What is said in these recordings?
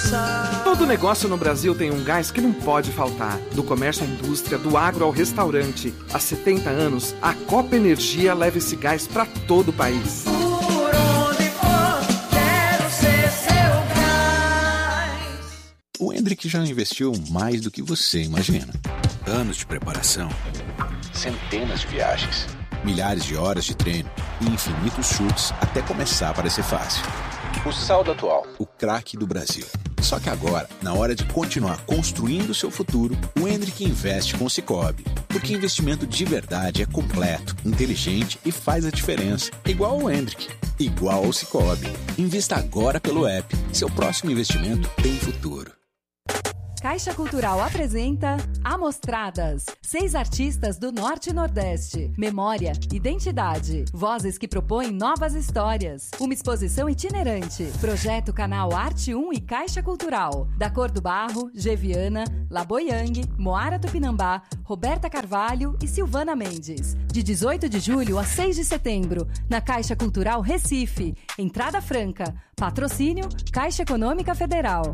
Todo negócio no Brasil tem um gás que não pode faltar. Do comércio à indústria, do agro ao restaurante. Há 70 anos, a Copa Energia leva esse gás para todo o país. Por onde for, quero ser seu gás. O Hendrick já investiu mais do que você imagina. Anos de preparação, centenas de viagens, milhares de horas de treino e infinitos chutes até começar a parecer fácil. O saldo atual, o craque do Brasil. Só que agora, na hora de continuar construindo o seu futuro, o Hendrick investe com o Sicoob. Porque investimento de verdade é completo, inteligente e faz a diferença. Igual o Hendrick, igual ao Sicoob. Invista agora pelo app. Seu próximo investimento tem futuro. Caixa Cultural apresenta Amostradas. 6 artistas do Norte e Nordeste. Memória, identidade. Vozes que propõem novas histórias. Uma exposição itinerante. Projeto Canal Arte 1 e Caixa Cultural. Da Cor do Barro, Geviana, Laboyang, Moara Tupinambá, Roberta Carvalho e Silvana Mendes. De 18 de julho a 6 de setembro. Na Caixa Cultural Recife. Entrada franca. Patrocínio Caixa Econômica Federal.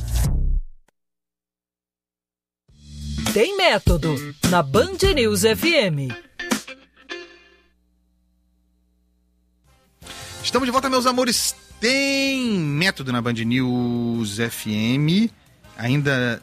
Tem método na Band News FM. Estamos de volta, meus amores. Tem método na Band News FM. Ainda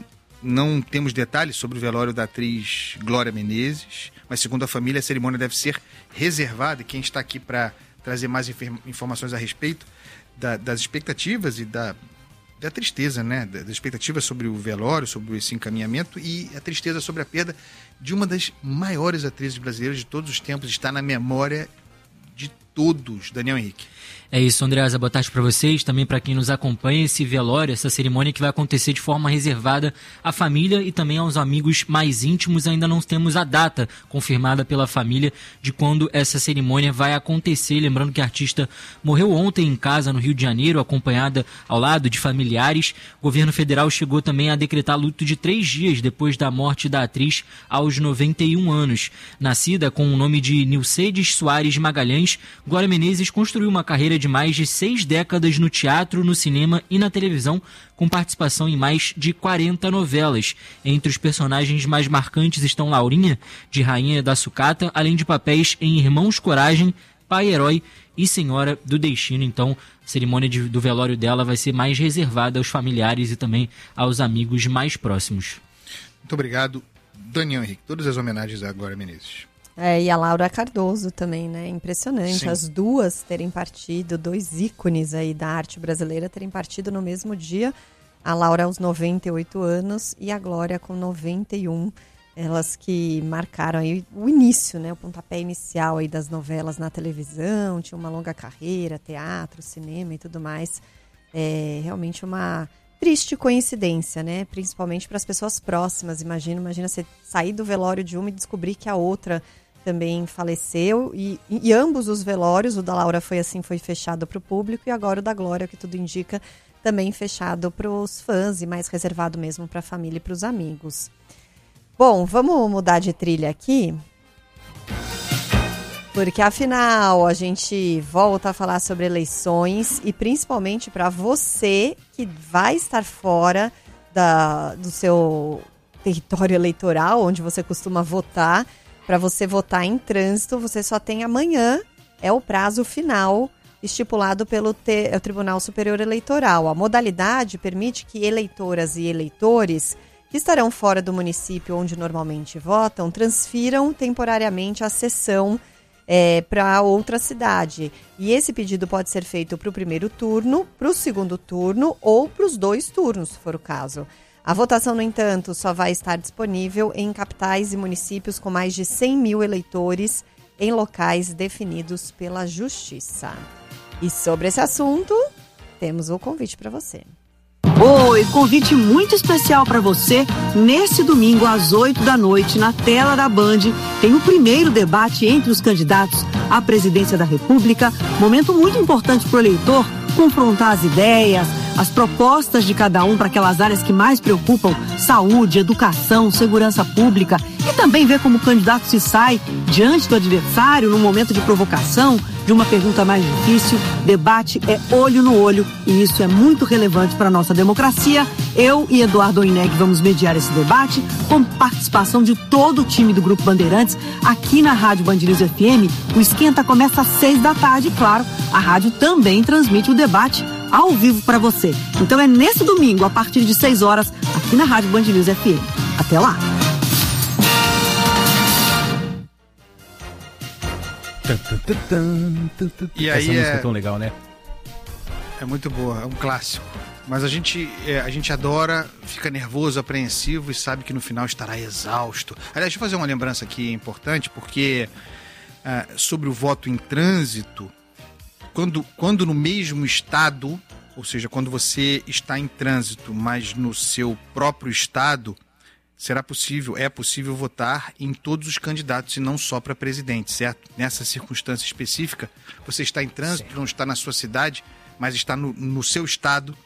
não temos detalhes sobre o velório da atriz Glória Menezes, mas segundo a família, a cerimônia deve ser reservada. E quem está aqui para trazer mais informações a respeito das expectativas e da tristeza, né? Das expectativas sobre o velório, sobre esse encaminhamento e a tristeza sobre a perda de uma das maiores atrizes brasileiras de todos os tempos, está na memória de todos. Daniel Henrique. É isso, Andreasa, boa tarde para vocês, também para quem nos acompanha. Esse velório, essa cerimônia que vai acontecer de forma reservada à família e também aos amigos mais íntimos. Ainda não temos a data confirmada pela família de quando essa cerimônia vai acontecer. Lembrando que a artista morreu ontem em casa, no Rio de Janeiro, acompanhada ao lado de familiares. O governo federal chegou também a decretar luto de 3 dias depois da morte da atriz aos 91 anos. Nascida com o nome de Nilcedes Soares Magalhães, Glória Menezes construiu uma carreira de mais de 6 décadas no teatro, no cinema e na televisão, com participação em mais de 40 novelas. Entre os personagens mais marcantes estão Laurinha, de Rainha da Sucata, além de papéis em Irmãos Coragem, Pai Herói e Senhora do Destino. Então, a cerimônia do velório dela vai ser mais reservada aos familiares e também aos amigos mais próximos. Muito obrigado, Daniel Henrique. Todas as homenagens à Glória Menezes. E a Laura Cardoso também, né? Impressionante. Sim. As duas terem partido, 2 ícones aí da arte brasileira terem partido no mesmo dia. A Laura aos 98 anos e a Glória com 91. Elas que marcaram aí o início, né? O pontapé inicial aí das novelas na televisão. Tinha uma longa carreira, teatro, cinema e tudo mais. É realmente uma triste coincidência, né? Principalmente para as pessoas próximas. Imagina você sair do velório de uma e descobrir que a outra também faleceu, e ambos os velórios, o da Laura foi fechado para o público, e agora o da Glória, que tudo indica, também fechado para os fãs e mais reservado mesmo para a família e para os amigos. Bom, vamos mudar de trilha aqui, porque afinal a gente volta a falar sobre eleições e principalmente para você que vai estar fora do seu território eleitoral, onde você costuma votar. Para você votar em trânsito, você só tem amanhã, é o prazo final estipulado pelo Tribunal Superior Eleitoral. A modalidade permite que eleitoras e eleitores que estarão fora do município onde normalmente votam transfiram temporariamente a sessão para outra cidade. E esse pedido pode ser feito para o primeiro turno, para o segundo turno ou para os 2 turnos, se for o caso. A votação, no entanto, só vai estar disponível em capitais e municípios com mais de 100 mil eleitores em locais definidos pela Justiça. E sobre esse assunto, temos o convite para você. Oi, convite muito especial para você. Nesse domingo, às 20h, na tela da Band, tem o primeiro debate entre os candidatos à presidência da República. Momento muito importante para o eleitor confrontar as ideias, as propostas de cada um para aquelas áreas que mais preocupam, saúde, educação, segurança pública, e também ver como o candidato se sai diante do adversário num momento de provocação, de uma pergunta mais difícil. Debate é olho no olho e isso é muito relevante para a nossa democracia. Eu e Eduardo Oineg vamos mediar esse debate com participação de todo o time do Grupo Bandeirantes aqui na Rádio Band News FM. O Esquenta começa às 6 da tarde, claro. A rádio também transmite o debate ao vivo para você. Então é nesse domingo, a partir de 6 horas, aqui na Rádio Band News FM. Até lá! E essa aí música é tão legal, né? É muito boa, é um clássico. Mas a gente adora, fica nervoso, apreensivo e sabe que no final estará exausto. Aliás, deixa eu fazer uma lembrança aqui importante, porque sobre o voto em trânsito, quando no mesmo estado, ou seja, quando você está em trânsito, mas no seu próprio estado, é possível votar em todos os candidatos e não só para presidente, certo? Nessa circunstância específica, você está em trânsito, não está na sua cidade, mas está no seu estado,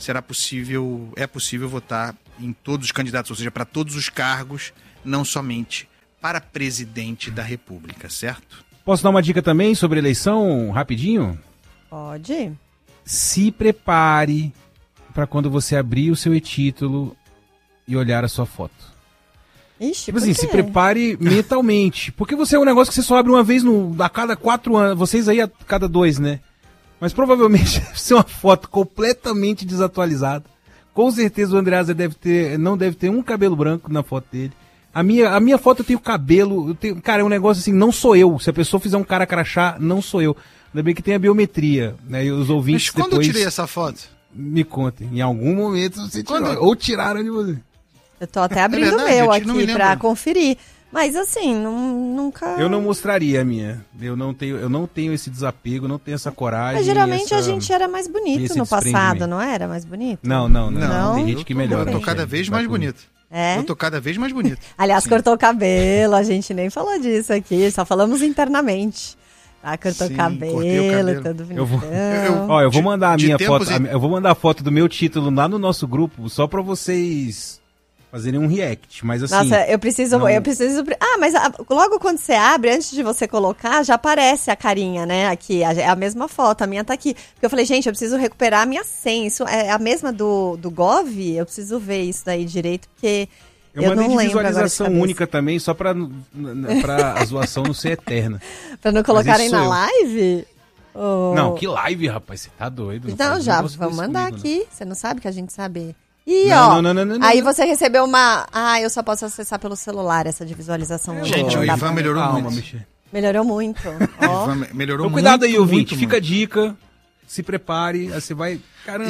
é possível votar em todos os candidatos, ou seja, para todos os cargos, não somente para presidente da República, certo? Posso dar uma dica também sobre eleição, rapidinho? Pode. Se prepare para quando você abrir o seu e-título e olhar a sua foto. Ixi, tipo assim, se prepare mentalmente. Porque você é um negócio que você só abre uma vez a cada 4 anos. Vocês aí a cada 2, né? Mas provavelmente deve ser uma foto completamente desatualizada. Com certeza o Andreasa não deve ter um cabelo branco na foto dele. A minha foto eu tenho cabelo. Cara, é um negócio assim, não sou eu. Se a pessoa fizer um cara crachá, não sou eu. Ainda bem que tem a biometria, né? E os ouvintes. Mas quando depois eu tirei essa foto? Me contem. Em algum momento você tirou. Ou tiraram de você. Eu tô até abrindo o meu aqui pra conferir. Mas assim, nunca... Eu não mostraria a minha. Eu não tenho esse desapego, não tenho essa coragem. Mas geralmente a gente era mais bonito no passado, não era mais bonito? Não. Tem gente que melhora. Eu tô cada vez mais bonito. É? Eu tô cada vez mais bonito. Aliás, sim, cortou o cabelo, a gente nem falou disso aqui, só falamos internamente. Cortou o cabelo, tudo bonitão. Eu vou mandar a minha foto, eu vou mandar a foto do meu título lá no nosso grupo, só pra vocês fazerem um react, mas assim... Nossa, eu preciso... mas logo quando você abre, antes de você colocar, já aparece a carinha, né, aqui, é a mesma foto, a minha tá aqui. Porque eu falei, gente, eu preciso recuperar a minha senha, isso é a mesma do Gov, eu preciso ver isso daí direito, porque... Eu mandei de visualização única também, só pra a zoação não ser eterna. Pra não colocarem na live? Não, que live, rapaz, você tá doido. Não, já, vamos mandar aqui, você não sabe que a gente sabe... E não, aí você recebeu uma... eu só posso acessar pelo celular essa de visualização. Gente, o Ivan melhorou muito. Melhorou muito. Ivan melhorou muito. Cuidado aí, ouvinte, fica a dica, se prepare, aí você vai... Caramba,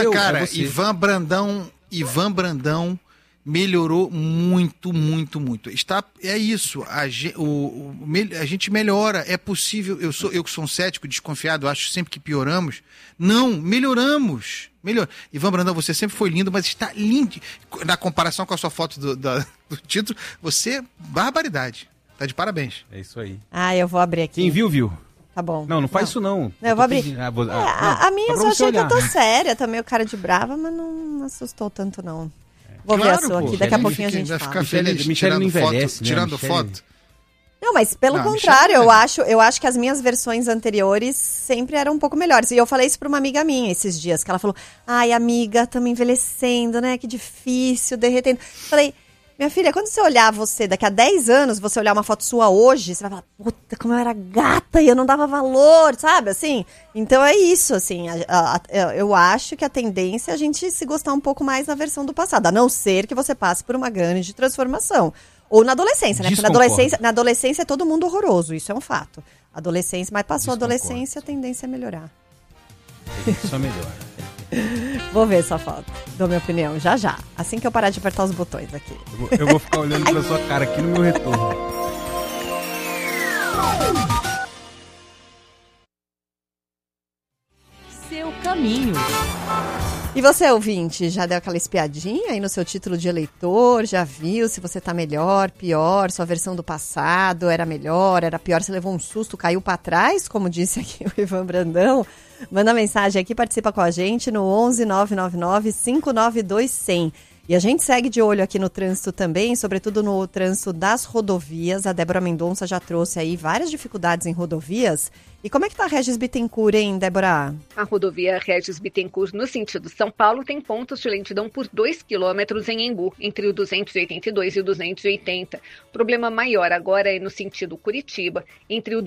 Ivan Brandão melhorou muito. É isso, a gente melhora, é possível. Eu que sou um cético, desconfiado, acho sempre que pioramos. Não, melhoramos. Ivan Brandão, você sempre foi lindo, mas está lindo. Na comparação com a sua foto do título, você, barbaridade. Tá de parabéns. É isso aí. Eu vou abrir aqui. Quem viu. Tá bom. Não faz isso não. Eu vou abrir. A minha eu só achei que eu tô séria, também o cara de brava, mas não assustou tanto não. Vou ver a sua aqui, daqui a pouquinho a gente fala. Ficar feliz, Michele não envelhece, tirando foto. Não, mas pelo contrário, eu acho que as minhas versões anteriores sempre eram um pouco melhores. E eu falei isso pra uma amiga minha esses dias, que ela falou, amiga, estamos envelhecendo, né, que difícil, derretendo. Falei, minha filha, quando você olhar você, daqui a 10 anos, você olhar uma foto sua hoje, você vai falar, puta, como eu era gata e eu não dava valor, sabe, assim? Então é isso, assim, eu acho que a tendência é a gente se gostar um pouco mais na versão do passado, a não ser que você passe por uma grande transformação. Ou na adolescência, né? Porque na adolescência é todo mundo horroroso, isso é um fato. Adolescência, mas passou a adolescência, a tendência é melhorar. Só melhora. Vou ver sua foto, dou minha opinião, já. Assim que eu parar de apertar os botões aqui. Eu vou ficar olhando pra sua cara aqui no meu retorno. Seu caminho. E você, ouvinte, já deu aquela espiadinha aí no seu título de eleitor? Já viu se você tá melhor, pior, sua versão do passado era melhor, era pior, você levou um susto, caiu pra trás, como disse aqui o Ivan Brandão? Manda mensagem aqui, participa com a gente no 11 999 592 100. E a gente segue de olho aqui no trânsito também, sobretudo no trânsito das rodovias. A Débora Mendonça já trouxe aí várias dificuldades em rodovias. E como é que tá a Regis Bittencourt, hein, Débora? A rodovia Regis Bittencourt, no sentido São Paulo, tem pontos de lentidão por 2 quilômetros em Embu, entre o 282 e o 280. O problema maior agora é no sentido Curitiba, entre o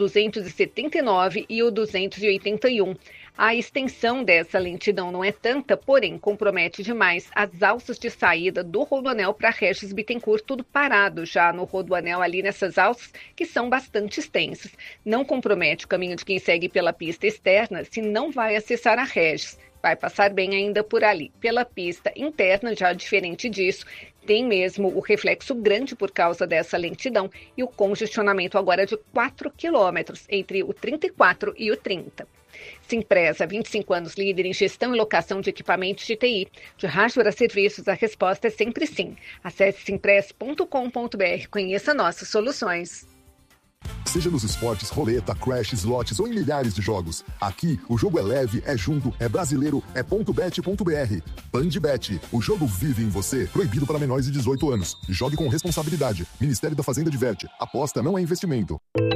279 e o 281. A extensão dessa lentidão não é tanta, porém compromete demais as alças de saída do Rodoanel para Regis Bittencourt, tudo parado já no Rodoanel ali nessas alças que são bastante extensas. Não compromete o caminho de quem segue pela pista externa se não vai acessar a Regis. Vai passar bem ainda por ali. Pela pista interna, já diferente disso, tem mesmo o reflexo grande por causa dessa lentidão e o congestionamento agora de 4 quilômetros entre o 34 e o 30. Simpresa, 25 anos, líder em gestão e locação de equipamentos de TI. De hardware a serviços, a resposta é sempre sim. Acesse simpress.com.br, conheça nossas soluções. Seja nos esportes, roleta, crash, slots ou em milhares de jogos. Aqui, o jogo é leve, é junto, é brasileiro, é .bet.br. Bandbet, o jogo vive em você. Proibido para menores de 18 anos. Jogue com responsabilidade. Ministério da Fazenda diverte. Aposta não é investimento.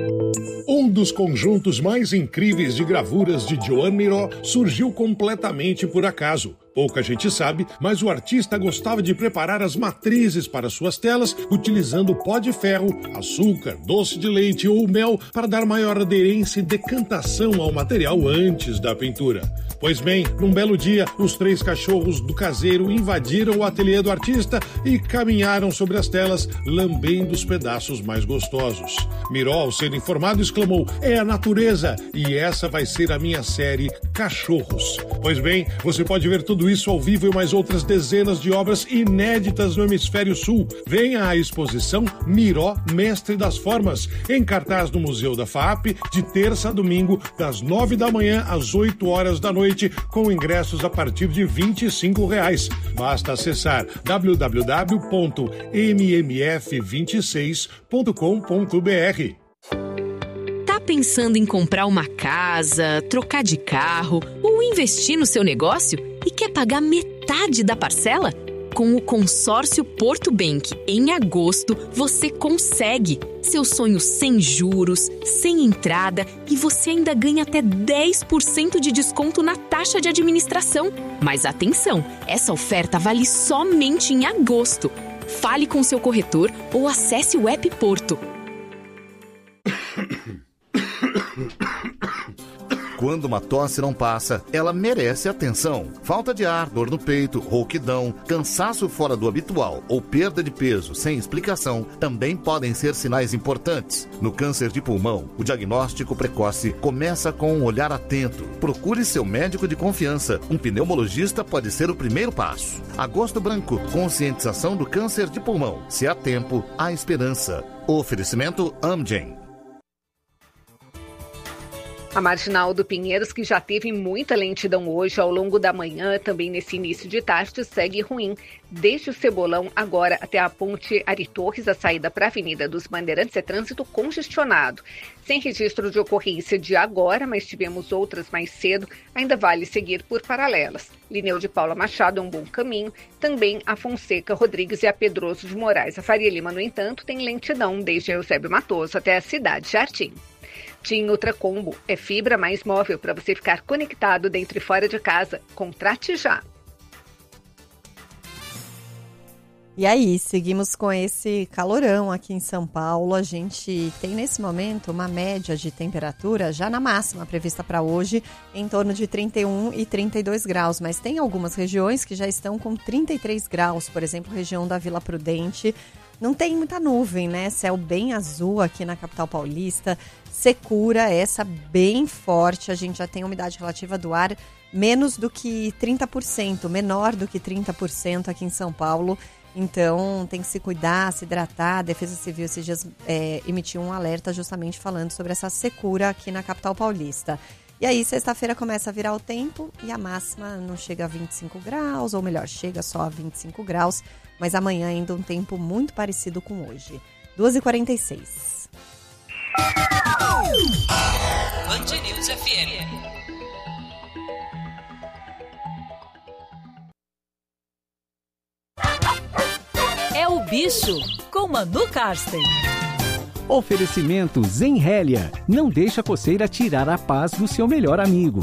Um dos conjuntos mais incríveis de gravuras de Joan Miró surgiu completamente por acaso. Pouca gente sabe, mas o artista gostava de preparar as matrizes para suas telas utilizando pó de ferro, açúcar, doce de leite ou mel para dar maior aderência e decantação ao material antes da pintura. Pois bem, num belo dia, os 3 cachorros do caseiro invadiram o ateliê do artista e caminharam sobre as telas, lambendo os pedaços mais gostosos. Miró, ao ser informado, exclamou: "É a natureza, e essa vai ser a minha série Cachorros". Pois bem, você pode ver tudo isso ao vivo e mais outras dezenas de obras inéditas no Hemisfério Sul. Venha à exposição Miró, Mestre das Formas, em cartaz no Museu da FAAP, de terça a domingo, das 9 da manhã às 8 horas da noite, com ingressos a partir de R$25. Basta acessar www.mmf26.com.br. Tá pensando em comprar uma casa, trocar de carro ou investir no seu negócio e quer pagar metade da parcela? Com o consórcio Porto Bank, em agosto, você consegue. Seu sonho sem juros, sem entrada e você ainda ganha até 10% de desconto na taxa de administração. Mas atenção, essa oferta vale somente em agosto. Fale com seu corretor ou acesse o app Porto. Quando uma tosse não passa, ela merece atenção. Falta de ar, dor no peito, rouquidão, cansaço fora do habitual ou perda de peso sem explicação também podem ser sinais importantes. No câncer de pulmão, o diagnóstico precoce começa com um olhar atento. Procure seu médico de confiança. Um pneumologista pode ser o primeiro passo. Agosto Branco, conscientização do câncer de pulmão. Se há tempo, há esperança. Oferecimento Amgen. A Marginal do Pinheiros, que já teve muita lentidão hoje ao longo da manhã, também nesse início de tarde, segue ruim. Desde o Cebolão agora até a ponte Ari Torres, a saída para a Avenida dos Bandeirantes, é trânsito congestionado. Sem registro de ocorrência de agora, mas tivemos outras mais cedo, ainda vale seguir por paralelas. Lineu de Paula Machado é um bom caminho, também a Fonseca Rodrigues e a Pedroso de Moraes. A Faria Lima, no entanto, tem lentidão desde a Eusébio Matoso até a Cidade Jardim. TIM Ultracombo é fibra mais móvel para você ficar conectado dentro e fora de casa. Contrate já! E aí, seguimos com esse calorão aqui em São Paulo. A gente tem nesse momento uma média de temperatura já na máxima prevista para hoje, em torno de 31 e 32 graus. Mas tem algumas regiões que já estão com 33 graus, por exemplo, região da Vila Prudente. Não tem muita nuvem, né? Céu bem azul aqui na capital paulista. Secura, essa bem forte. A gente já tem umidade relativa do ar menos do que 30%, menor do que 30% aqui em São Paulo. Então, tem que se cuidar, se hidratar. A Defesa Civil esses dias emitiu um alerta justamente falando sobre essa secura aqui na capital paulista. E aí, sexta-feira começa a virar o tempo e a máxima não chega a 25 graus, ou melhor, chega só a 25 graus, mas amanhã ainda um tempo muito parecido com hoje. 2h46. Band News FM. É o Bicho, com Manu Karsten. Oferecimento Zenrélia. Não deixa a coceira tirar a paz do seu melhor amigo.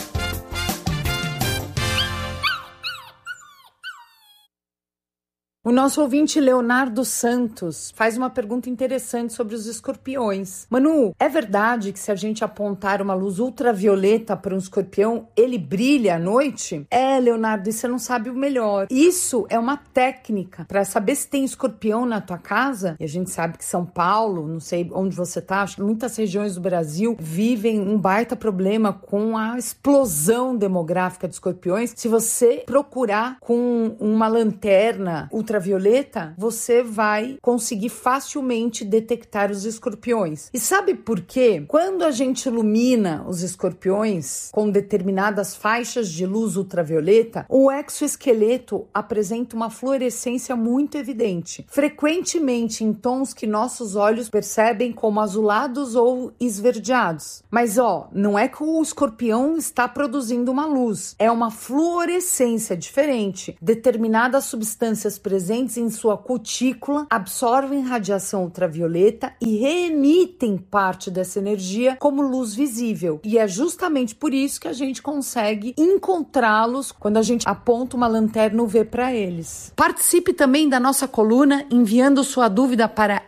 O nosso ouvinte Leonardo Santos faz uma pergunta interessante sobre os escorpiões. Manu, é verdade que se a gente apontar uma luz ultravioleta para um escorpião, ele brilha à noite? É, Leonardo, e você não sabe o melhor. Isso é uma técnica para saber se tem escorpião na tua casa. E a gente sabe que São Paulo, não sei onde você tá, acho que muitas regiões do Brasil vivem um baita problema com a explosão demográfica de escorpiões. Se você procurar com uma lanterna ultravioleta, você vai conseguir facilmente detectar os escorpiões. E sabe por quê? Quando a gente ilumina os escorpiões com determinadas faixas de luz ultravioleta, o exoesqueleto apresenta uma fluorescência muito evidente, frequentemente em tons que nossos olhos percebem como azulados ou esverdeados. Mas não é que o escorpião está produzindo uma luz, é uma fluorescência diferente. Determinadas substâncias presentes em sua cutícula absorvem radiação ultravioleta e reemitem parte dessa energia como luz visível. E é justamente por isso que a gente consegue encontrá-los quando a gente aponta uma lanterna UV para eles. Participe também da nossa coluna enviando sua dúvida para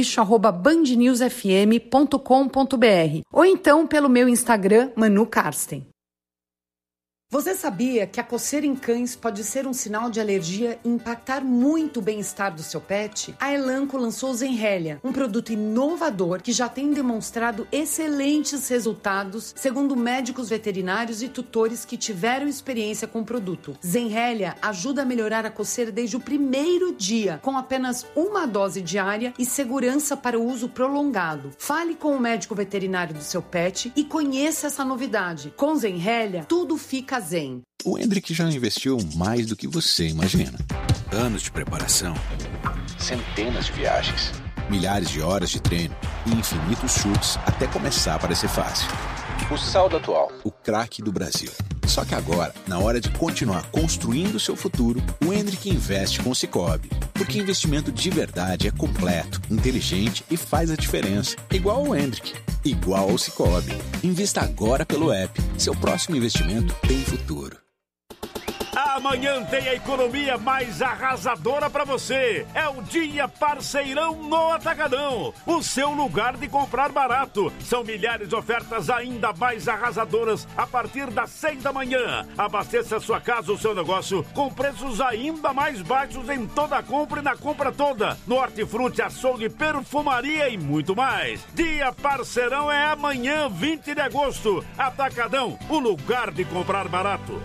elbicho@bandnewsfm.com.br ou então pelo meu Instagram, Manu Karsten. Você sabia que a coceira em cães pode ser um sinal de alergia e impactar muito o bem-estar do seu pet? A Elanco lançou o Zenrélia, um produto inovador que já tem demonstrado excelentes resultados, segundo médicos veterinários e tutores que tiveram experiência com o produto. Zenrélia ajuda a melhorar a coceira desde o primeiro dia, com apenas uma dose diária e segurança para o uso prolongado. Fale com o médico veterinário do seu pet e conheça essa novidade. Com Zenrélia, tudo fica zen. O Hendrick já investiu mais do que você imagina. Anos de preparação, centenas de viagens, milhares de horas de treino e infinitos chutes até começar a parecer fácil. O saldo atual, o craque do Brasil. Só que agora, na hora de continuar construindo o seu futuro, o Hendrick investe com o Sicoob. Porque investimento de verdade é completo, inteligente e faz a diferença. Igual ao Hendrick, igual ao Sicoob. Invista agora pelo app. Seu próximo investimento tem futuro. Amanhã tem a economia mais arrasadora para você. É o Dia Parceirão no Atacadão. O seu lugar de comprar barato. São milhares de ofertas ainda mais arrasadoras a partir das 6 da manhã. Abasteça sua casa ou seu negócio com preços ainda mais baixos em toda a compra e na compra toda. No hortifruti, açougue, perfumaria e muito mais. Dia Parceirão é amanhã, 20 de agosto. Atacadão, o lugar de comprar barato.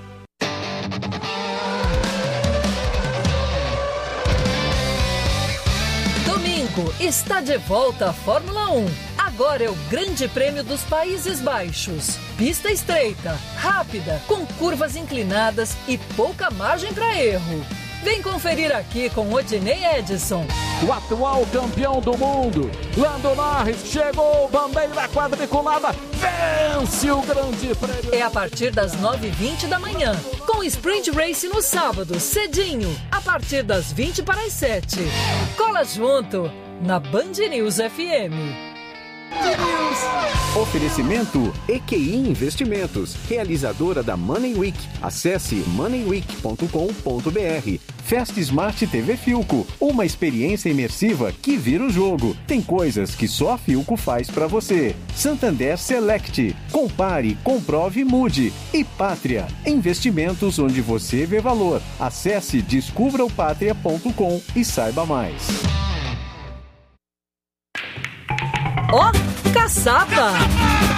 Domingo está de volta a Fórmula 1. Agora é o Grande Prêmio dos Países Baixos. Pista estreita, rápida, com curvas inclinadas e pouca margem para erro. Vem conferir aqui com Odinei Edson. O atual campeão do mundo, Lando Norris, chegou, bandeira quadriculada, vence o Grande Prêmio. É a partir das 9h20 da manhã, com Sprint Race no sábado, cedinho, a partir das 20 para as 7. Cola junto, na Band News FM. Oferecimento EQI Investimentos, realizadora da Money Week. Acesse moneyweek.com.br. Fast Smart TV Philco, uma experiência imersiva que vira o jogo. Tem coisas que só a Philco faz pra você. Santander Select, compare, comprove, mude. E Pátria, investimentos onde você vê valor. Acesse descubraopatria.com e saiba mais. Ó, caçapa!